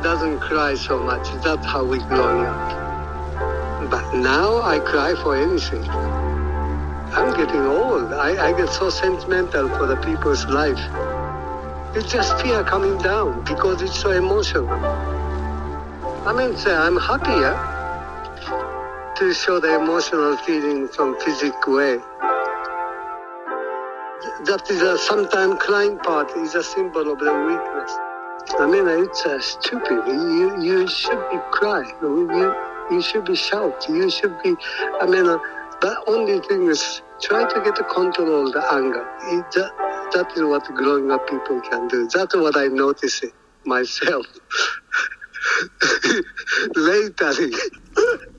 doesn't cry so much. That's how we growing up. But now I cry for anything. I'm getting old. I get so sentimental for the people's life. It's just fear coming down because it's so emotional. I mean, I'm happier to show the emotional feeling from physical way. That is sometimes crying part is a symbol of the weakness. I mean, it's stupid. You should be crying. You should be shout. You should be. I mean, the only thing is try to get to control the anger. That is what growing up people can do. That's what I noticed myself. Later.